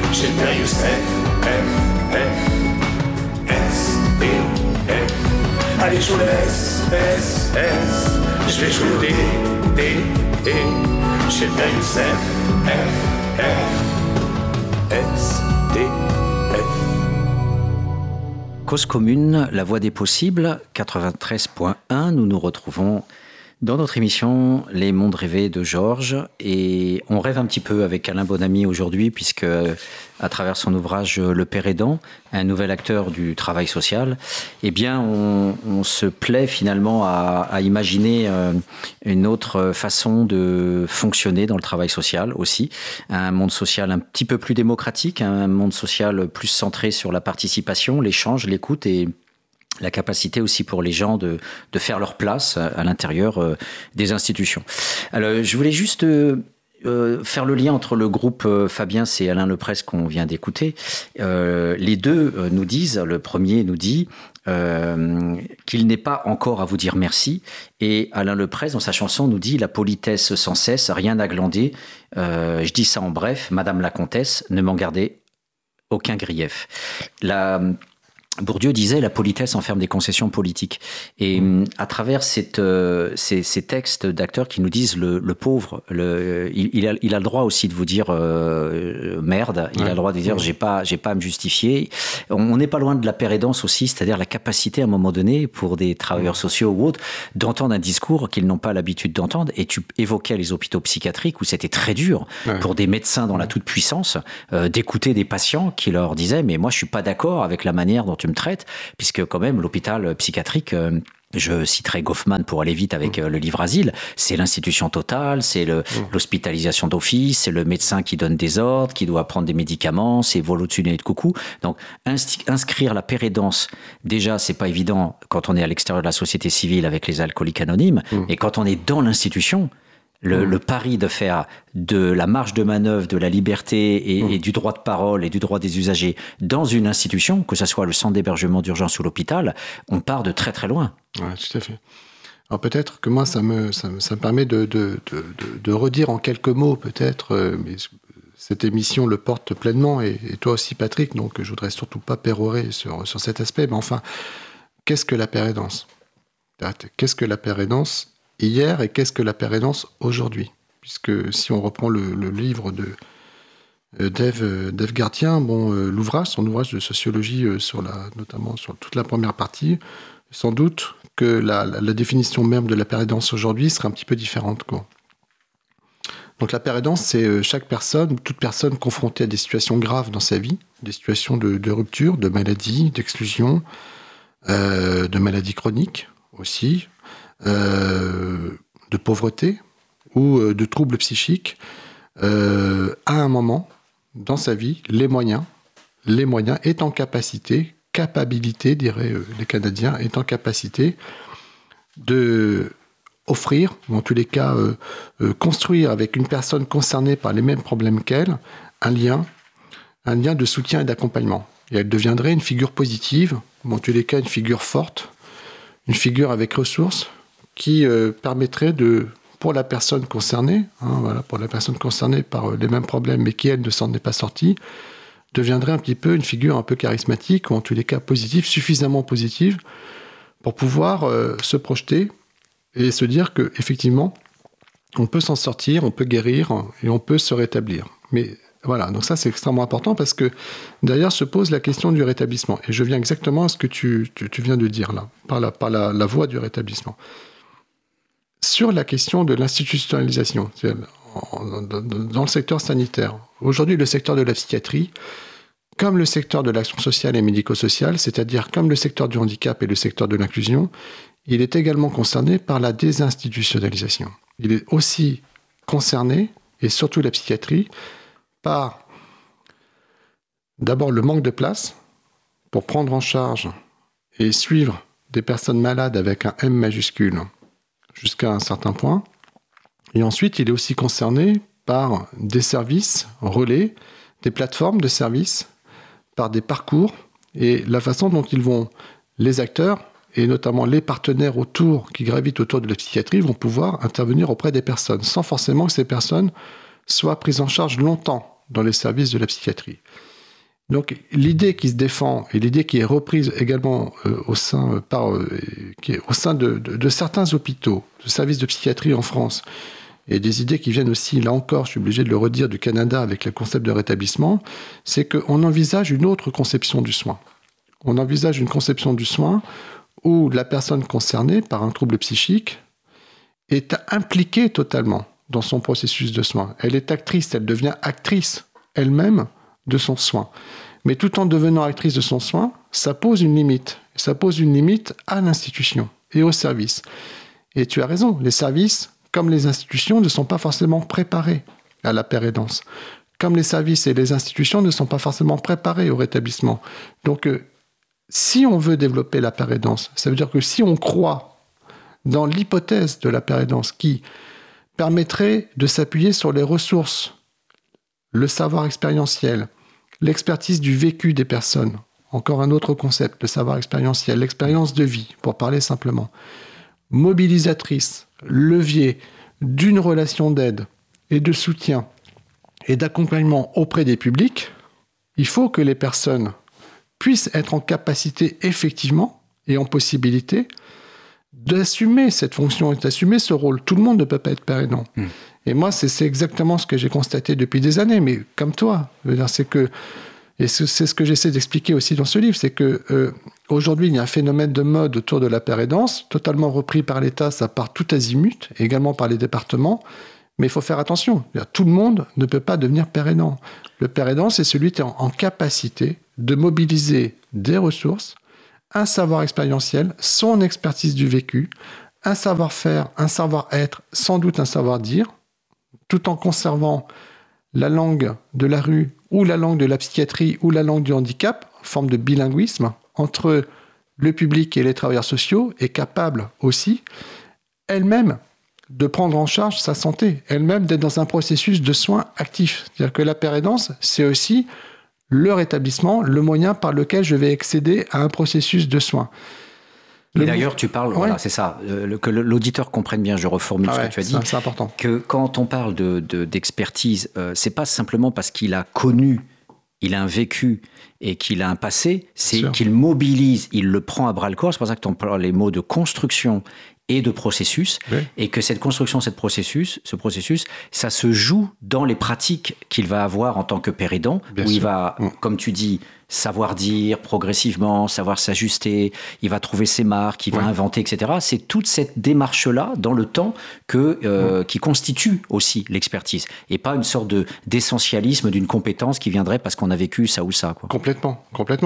J'aime bien Youssef, F, F, S, D, F. Allez, je vous laisse, S, S. Je vais jouer au D, D, D. J'aime bien Youssef, F, F, S, D, F. Cause commune, la voix des possibles, 93.1, nous nous retrouvons dans notre émission Les mondes rêvés de Georges, et on rêve un petit peu avec Alain Bonamy aujourd'hui, puisque à travers son ouvrage Le Père aidant, un nouvel acteur du travail social, eh bien on se plaît finalement à imaginer une autre façon de fonctionner dans le travail social aussi, un monde social un petit peu plus démocratique, un monde social plus centré sur la participation, l'échange, l'écoute et la capacité aussi pour les gens de faire leur place à l'intérieur des institutions. Alors, je voulais juste faire le lien entre le groupe Fabiens et Alain Leprest qu'on vient d'écouter. Les deux nous disent, le premier nous dit qu'il n'est pas encore à vous dire merci, et Alain Leprest, dans sa chanson, nous dit « La politesse sans cesse, rien à glander. Je dis ça en bref, Madame la Comtesse, ne m'en gardez aucun grief. » Bourdieu disait « La politesse enferme des concessions politiques ». Et à travers ces textes d'acteurs qui nous disent le pauvre, il a le droit aussi de vous dire merde, il a le droit de dire j'ai pas à me justifier. On n'est pas loin de la pérédance aussi, c'est-à-dire la capacité à un moment donné pour des travailleurs sociaux ou autres d'entendre un discours qu'ils n'ont pas l'habitude d'entendre. Et tu évoquais les hôpitaux psychiatriques où c'était très dur pour des médecins dans la toute-puissance d'écouter des patients qui leur disaient « mais moi je suis pas d'accord avec la manière dont tu me traites », puisque quand même l'hôpital psychiatrique, je citerai Goffman pour aller vite avec le livre Asile, c'est l'institution totale, c'est l'hospitalisation d'office, c'est le médecin qui donne des ordres, qui doit prendre des médicaments, c'est vol au-dessus du nez de coucou. Donc inscrire la pérédance, déjà c'est pas évident quand on est à l'extérieur de la société civile avec les alcooliques anonymes, et quand on est dans l'institution, le pari de faire de la marge de manœuvre, de la liberté et du droit de parole et du droit des usagers dans une institution, que ce soit le centre d'hébergement d'urgence ou l'hôpital, on part de très très loin. Oui, tout à fait. Alors peut-être que moi, ça me permet de redire en quelques mots, peut-être, mais cette émission le porte pleinement, et toi aussi Patrick, donc je voudrais surtout pas pérorer sur cet aspect, mais enfin, qu'est-ce que la pérédance ? Qu'est-ce que la pérédance hier et qu'est-ce que la pérédance aujourd'hui ? Puisque si on reprend le livre de d'Ève Gardien, son ouvrage de sociologie notamment sur toute la première partie, sans doute que la définition même de la pérédance aujourd'hui serait un petit peu différente, quoi. Donc la pérédance, c'est toute personne confrontée à des situations graves dans sa vie, des situations de rupture, de maladie, d'exclusion, de maladies chroniques aussi, de pauvreté ou de troubles psychiques, à un moment dans sa vie, les moyens est en capacité, diraient les Canadiens, est en capacité de offrir, ou en tous les cas construire avec une personne concernée par les mêmes problèmes qu'elle, un lien de soutien et d'accompagnement. Et elle deviendrait une figure positive, ou en tous les cas une figure forte, une figure avec ressources, qui permettrait pour la personne concernée, pour la personne concernée par les mêmes problèmes, mais qui, elle, ne s'en est pas sortie, deviendrait un petit peu une figure un peu charismatique, ou en tous les cas positive, suffisamment positive, pour pouvoir se projeter et se dire qu'effectivement, on peut s'en sortir, on peut guérir et on peut se rétablir. Mais voilà, donc ça c'est extrêmement important parce que derrière se pose la question du rétablissement. Et je viens exactement à ce que tu viens de dire là, par la voie du rétablissement. Sur la question de l'institutionnalisation, dans le secteur sanitaire, aujourd'hui le secteur de la psychiatrie, comme le secteur de l'action sociale et médico-sociale, c'est-à-dire comme le secteur du handicap et le secteur de l'inclusion, il est également concerné par la désinstitutionnalisation. Il est aussi concerné, et surtout la psychiatrie, par d'abord le manque de place pour prendre en charge et suivre des personnes malades avec un M majuscule jusqu'à un certain point. Et ensuite, il est aussi concerné par des services relais, des plateformes de services, par des parcours et la façon dont les acteurs, et notamment les partenaires qui gravitent autour de la psychiatrie, vont pouvoir intervenir auprès des personnes, sans forcément que ces personnes soient prises en charge longtemps dans les services de la psychiatrie. Donc l'idée qui se défend et l'idée qui est reprise également au sein de certains hôpitaux, de services de psychiatrie en France, et des idées qui viennent aussi, là encore, je suis obligé de le redire, du Canada avec le concept de rétablissement, c'est qu'on envisage une autre conception du soin. On envisage une conception du soin où la personne concernée par un trouble psychique est impliquée totalement dans son processus de soin. Elle est actrice, elle devient actrice elle-même de son soin. Mais tout en devenant actrice de son soin, ça pose une limite. Ça pose une limite à l'institution et au service. Et tu as raison, les services, comme les institutions, ne sont pas forcément préparés à la pérédance. Comme les services et les institutions ne sont pas forcément préparés au rétablissement. Donc, si on veut développer la pérédance, ça veut dire que si on croit dans l'hypothèse de la pérédance qui permettrait de s'appuyer sur les ressources, le savoir expérientiel, l'expertise du vécu des personnes, encore un autre concept, le savoir expérientiel, l'expérience de vie, pour parler simplement, mobilisatrice, levier d'une relation d'aide et de soutien et d'accompagnement auprès des publics, il faut que les personnes puissent être en capacité effectivement et en possibilité d'assumer cette fonction et d'assumer ce rôle. Tout le monde ne peut pas être pérédant. Et moi, c'est exactement ce que j'ai constaté depuis des années, mais comme toi, c'est que, et c'est ce que j'essaie d'expliquer aussi dans ce livre, c'est que aujourd'hui, il y a un phénomène de mode autour de la pérédance, totalement repris par l'État, ça part tout azimut, également par les départements, mais il faut faire attention. Tout le monde ne peut pas devenir pérédant. Le pérédant, c'est celui qui est en capacité de mobiliser des ressources, un savoir expérientiel, son expertise du vécu, un savoir-faire, un savoir-être, sans doute un savoir-dire, tout en conservant la langue de la rue ou la langue de la psychiatrie ou la langue du handicap, en forme de bilinguisme, entre le public et les travailleurs sociaux, est capable aussi, elle-même, de prendre en charge sa santé, elle-même d'être dans un processus de soins actifs. C'est-à-dire que la pérédance, c'est aussi le rétablissement, le moyen par lequel je vais accéder à un processus de soins. Et d'ailleurs, tu parles, voilà, c'est ça, que l'auditeur comprenne bien, je reformule ce que tu as dit, c'est important. Que quand on parle d'expertise, c'est pas simplement parce qu'il a connu, il a un vécu et qu'il a un passé, c'est qu'il mobilise, il le prend à bras-le-corps. C'est pour ça que tu emploies les mots de construction et de processus, et que cette construction, ce processus, ça se joue dans les pratiques qu'il va avoir en tant que pérédant, il va, comme tu dis, savoir dire progressivement, savoir s'ajuster, il va trouver ses marques, il va inventer, etc. C'est toute cette démarche-là, dans le temps, qui constitue aussi l'expertise, et pas une sorte d'essentialisme d'une compétence qui viendrait parce qu'on a vécu ça ou ça, quoi. Complètement.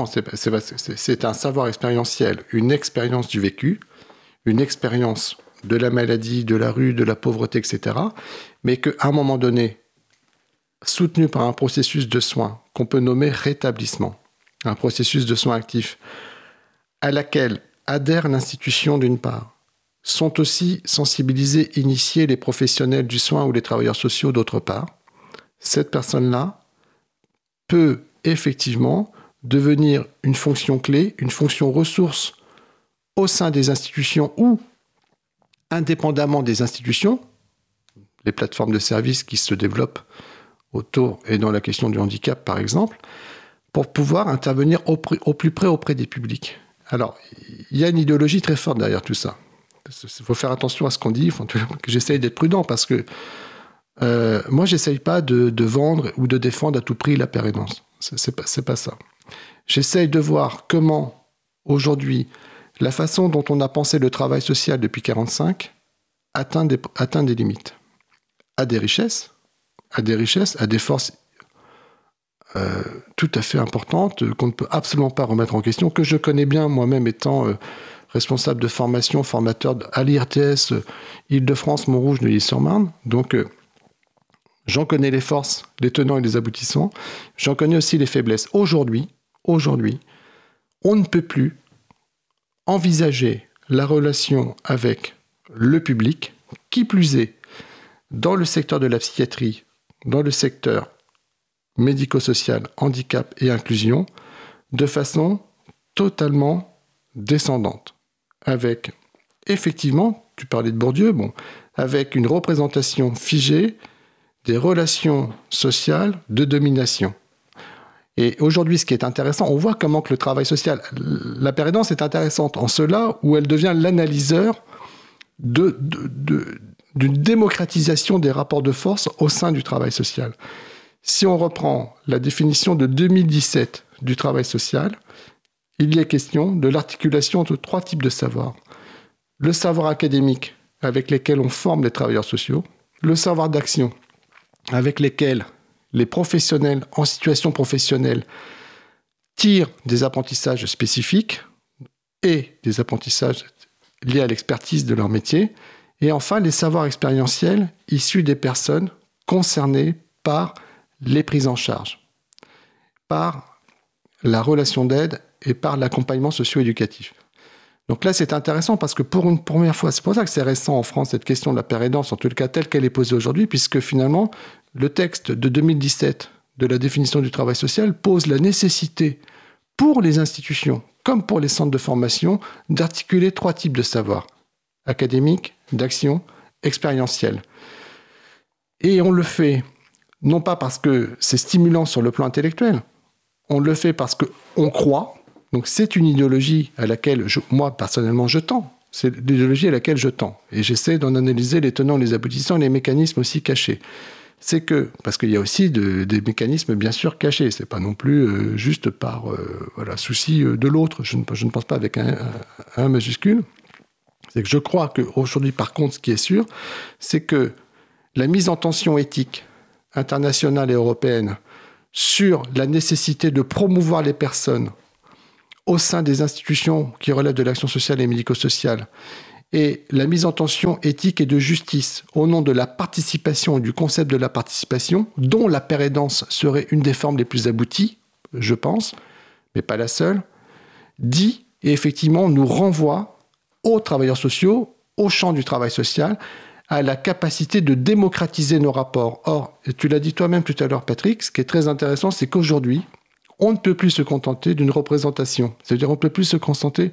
C'est un savoir expérientiel, une expérience du vécu, une expérience de la maladie, de la rue, de la pauvreté, etc., mais qu'à un moment donné, soutenu par un processus de soins qu'on peut nommer rétablissement, un processus de soins actifs, à laquelle adhère l'institution d'une part, sont aussi sensibilisés, initiés les professionnels du soin ou les travailleurs sociaux d'autre part, cette personne-là peut effectivement devenir une fonction clé, une fonction ressource au sein des institutions ou indépendamment des institutions, les plateformes de services qui se développent autour et dans la question du handicap, par exemple, pour pouvoir intervenir au plus près auprès des publics. Alors, il y a une idéologie très forte derrière tout ça. Il faut faire attention à ce qu'on dit, il faut que j'essaye d'être prudent, parce que moi, j'essaye pas de vendre ou de défendre à tout prix la pérédance. C'est pas ça. J'essaye de voir comment, aujourd'hui, la façon dont on a pensé le travail social depuis 1945 atteint des limites. À des richesses, à des forces tout à fait importantes qu'on ne peut absolument pas remettre en question, que je connais bien moi-même étant responsable de formation, formateur à l'IRTS Île-de-France, Montrouge, Neuilly-sur-Marne. Donc, j'en connais les forces, les tenants et les aboutissants. J'en connais aussi les faiblesses. Aujourd'hui, on ne peut plus envisager la relation avec le public, qui plus est, dans le secteur de la psychiatrie, dans le secteur médico-social, handicap et inclusion, de façon totalement descendante. Avec, effectivement, tu parlais de Bourdieu, avec une représentation figée des relations sociales de domination. Et aujourd'hui, ce qui est intéressant, on voit comment que le travail social, la pérédance est intéressante en cela où elle devient l'analyseur d'une démocratisation des rapports de force au sein du travail social. Si on reprend la définition de 2017 du travail social, il y est question de l'articulation entre 3 types de savoirs. Le savoir académique, avec lesquels on forme les travailleurs sociaux, le savoir d'action, avec lesquels les professionnels en situation professionnelle tirent des apprentissages spécifiques et des apprentissages liés à l'expertise de leur métier, et enfin les savoirs expérientiels issus des personnes concernées par les prises en charge, par la relation d'aide et par l'accompagnement socio-éducatif. Donc là, c'est intéressant parce que pour une première fois, c'est pour ça que c'est récent en France, cette question de la pérédance, en tout cas telle qu'elle est posée aujourd'hui, puisque finalement, le texte de 2017 de la définition du travail social pose la nécessité pour les institutions, comme pour les centres de formation, d'articuler 3 types de savoirs, académique, d'action, expérientiel. Et on le fait, non pas parce que c'est stimulant sur le plan intellectuel, on le fait parce qu'on croit. Donc c'est une idéologie à laquelle, moi personnellement, je tends. C'est l'idéologie à laquelle je tends. Et j'essaie d'en analyser les tenants, les aboutissants, les mécanismes aussi cachés. C'est que, parce qu'il y a aussi des mécanismes bien sûr cachés, c'est pas non plus juste par souci de l'autre, je ne pense pas avec un majuscule. C'est que je crois qu'aujourd'hui, par contre, ce qui est sûr, c'est que la mise en tension éthique internationale et européenne sur la nécessité de promouvoir les personnes au sein des institutions qui relèvent de l'action sociale et médico-sociale, et la mise en tension éthique et de justice au nom de la participation et du concept de la participation, dont la pérédance serait une des formes les plus abouties, je pense, mais pas la seule, dit et effectivement nous renvoie aux travailleurs sociaux, au champ du travail social, à la capacité de démocratiser nos rapports. Or, tu l'as dit toi-même tout à l'heure, Patrick, ce qui est très intéressant, c'est qu'aujourd'hui, on ne peut plus se contenter d'une représentation. C'est-à-dire on ne peut plus se contenter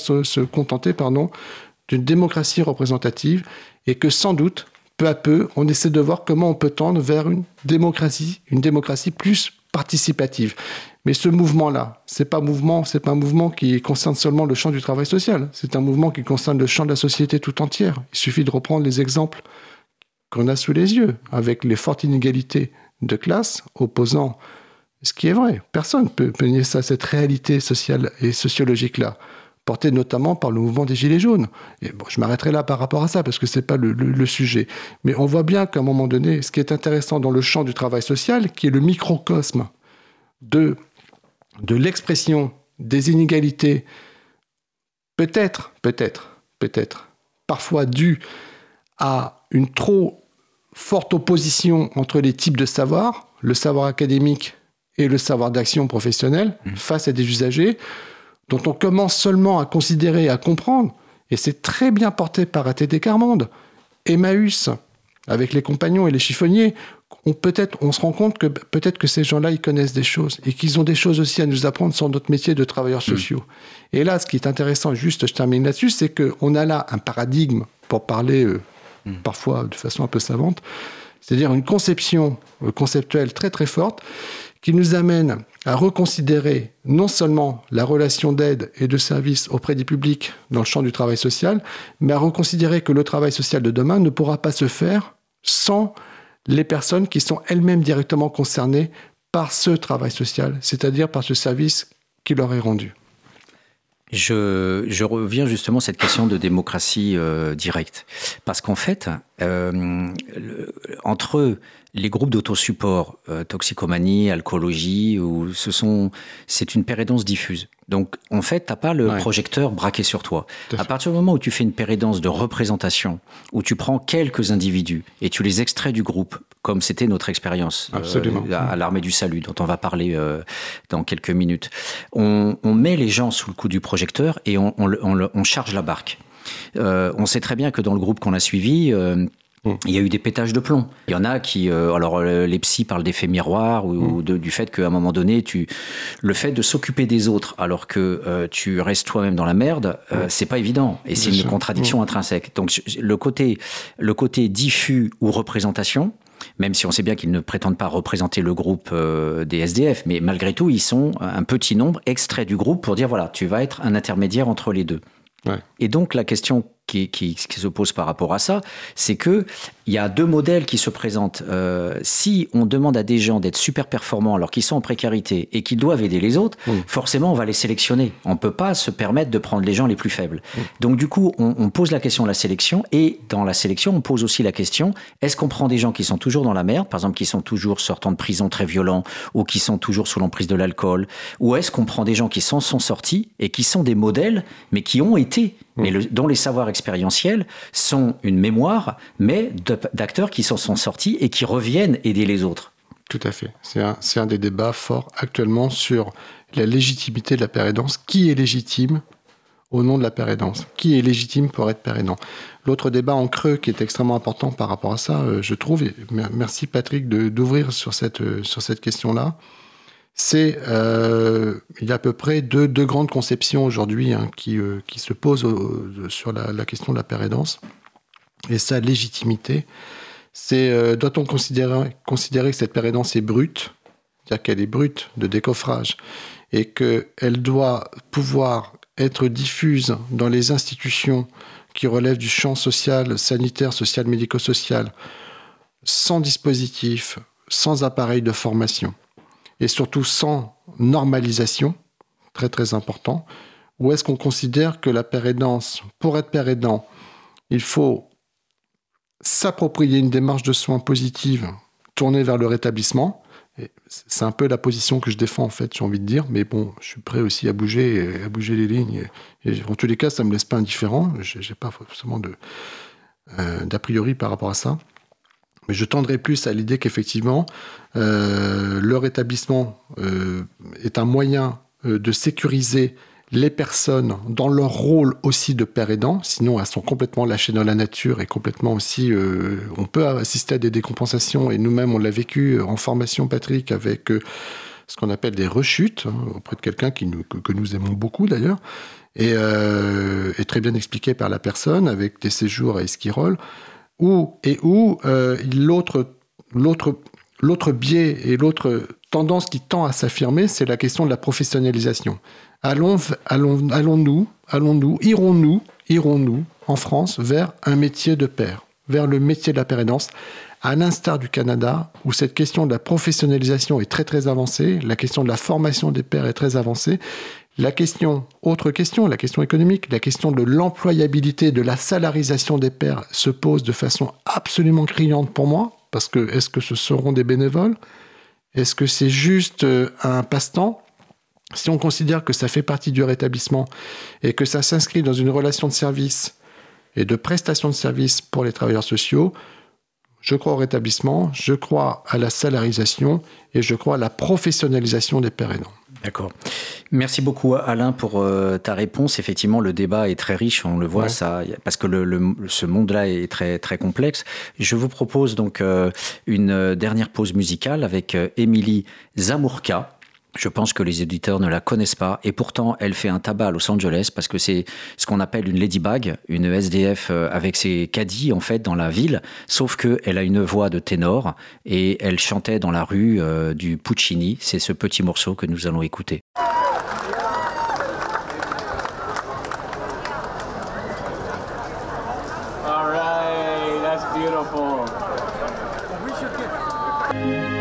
d'une démocratie représentative et que sans doute, peu à peu, on essaie de voir comment on peut tendre vers une démocratie plus participative. Mais ce mouvement-là, c'est pas un mouvement qui concerne seulement le champ du travail social. C'est un mouvement qui concerne le champ de la société tout entière. Il suffit de reprendre les exemples qu'on a sous les yeux, avec les fortes inégalités de classe opposant ce qui est vrai. Personne ne peut nier ça, cette réalité sociale et sociologique-là, portée notamment par le mouvement des Gilets jaunes. Et bon, je m'arrêterai là par rapport à ça, parce que ce n'est pas le sujet. Mais on voit bien qu'à un moment donné, ce qui est intéressant dans le champ du travail social, qui est le microcosme de l'expression des inégalités, peut-être, parfois due à une trop forte opposition entre les types de savoirs, le savoir académique et le savoir d'action professionnelle, face à des usagers dont on commence seulement à considérer, à comprendre, et c'est très bien porté par ATD Quart Monde, Emmaüs, avec les compagnons et les chiffonniers, on se rend compte que peut-être que ces gens-là, ils connaissent des choses, et qu'ils ont des choses aussi à nous apprendre sur notre métier de travailleurs sociaux. Et là, ce qui est intéressant, juste je termine là-dessus, c'est qu'on a là un paradigme, pour parler parfois de façon un peu savante, c'est-à-dire une conception conceptuelle très très forte, qui nous amène à reconsidérer non seulement la relation d'aide et de service auprès du public dans le champ du travail social, mais à reconsidérer que le travail social de demain ne pourra pas se faire sans les personnes qui sont elles-mêmes directement concernées par ce travail social, c'est-à-dire par ce service qui leur est rendu. Je reviens justement à cette question de démocratie directe. Parce qu'en fait, entre les groupes d'autosupport, toxicomanie, alcoolologie, c'est une pérédance diffuse. Donc, en fait, tu n'as pas le projecteur braqué sur toi. À partir du moment où tu fais une pérédance de représentation, où tu prends quelques individus et tu les extrais du groupe, comme c'était notre expérience à l'Armée du Salut, dont on va parler dans quelques minutes, on met les gens sous le coup du projecteur et on charge la barque. On sait très bien que dans le groupe qu'on a suivi, il y a eu des pétages de plomb. Il y en a qui... les psys parlent d'effet miroir ou du fait qu'à un moment donné, le fait de s'occuper des autres alors que tu restes toi-même dans la merde, c'est pas évident. Et c'est une contradiction intrinsèque. Donc le côté diffus ou représentation, Même si on sait bien qu'ils ne prétendent pas représenter le groupe des SDF, mais malgré tout, ils sont un petit nombre extrait du groupe pour dire, voilà, tu vas être un intermédiaire entre les deux. Ouais. Et donc, la question qui se pose par rapport à ça, c'est qu'il y a deux modèles qui se présentent. Si on demande à des gens d'être super performants alors qu'ils sont en précarité et qu'ils doivent aider les autres, forcément, on va les sélectionner. On ne peut pas se permettre de prendre les gens les plus faibles. Donc, du coup, on pose la question de la sélection, et dans la sélection, on pose aussi la question, est-ce qu'on prend des gens qui sont toujours dans la merde, par exemple, qui sont toujours sortant de prison très violents, ou qui sont toujours sous l'emprise de l'alcool, ou est-ce qu'on prend des gens qui sont sortis et qui sont des modèles, mais qui ont été, mais dont les savoirs expérientiels sont une mémoire, mais d'acteurs qui s'en sont sortis et qui reviennent aider les autres. Tout à fait. C'est un des débats forts actuellement sur la légitimité de la père aidance. Qui est légitime au nom de la père aidance? Qui est légitime pour être père aidant? L'autre débat en creux qui est extrêmement important par rapport à ça, je trouve, et merci Patrick d'ouvrir sur cette question-là, c'est il y a à peu près deux grandes conceptions aujourd'hui qui se posent sur la question de la père aidance et sa légitimité. C'est doit-on considérer que cette père aidance est brute, c'est-à-dire qu'elle est brute de décoffrage et qu'elle doit pouvoir être diffuse dans les institutions qui relèvent du champ social, sanitaire, social, médico-social, sans dispositif, sans appareil de formation, et surtout sans normalisation, très très important, ou est-ce qu'on considère que la père aidance, pour être père aidant, il faut s'approprier une démarche de soins positive tournée vers le rétablissement? Et c'est un peu la position que je défends en fait, j'ai envie de dire, mais bon, je suis prêt aussi à bouger les lignes, et en tous les cas, ça me laisse pas indifférent, j'ai pas forcément d'a priori par rapport à ça. Mais je tendrai plus à l'idée qu'effectivement, le rétablissement est un moyen de sécuriser les personnes dans leur rôle aussi de père aidant, sinon elles sont complètement lâchées dans la nature et complètement aussi... on peut assister à des décompensations, et nous-mêmes on l'a vécu en formation, Patrick, avec ce qu'on appelle des rechutes, auprès de quelqu'un que nous aimons beaucoup d'ailleurs, et très bien expliqué par la personne, avec des séjours à Esquirol, où l'autre biais et l'autre tendance qui tend à s'affirmer, c'est la question de la professionnalisation. Irons-nous en France vers un métier de père, vers le métier de la père aidance, à l'instar du Canada, où cette question de la professionnalisation est très très avancée, la question de la formation des pères est très avancée, la question économique, la question de l'employabilité, de la salarisation des pères se pose de façon absolument criante pour moi, parce que est-ce que ce seront des bénévoles? Est-ce que c'est juste un passe-temps? Si on considère que ça fait partie du rétablissement et que ça s'inscrit dans une relation de service et de prestation de service pour les travailleurs sociaux, je crois au rétablissement, je crois à la salarisation et je crois à la professionnalisation des pères aidants. D'accord. Merci beaucoup Alain pour ta réponse. Effectivement, le débat est très riche, on le voit, ça, parce que ce monde-là est très, très complexe. Je vous propose donc une dernière pause musicale avec Émilie Zamurka. Je pense que les éditeurs ne la connaissent pas, et pourtant elle fait un tabac à Los Angeles parce que c'est ce qu'on appelle une ladybug, une SDF avec ses caddies en fait dans la ville, sauf qu'elle a une voix de ténor et elle chantait dans la rue du Puccini. C'est ce petit morceau que nous allons écouter.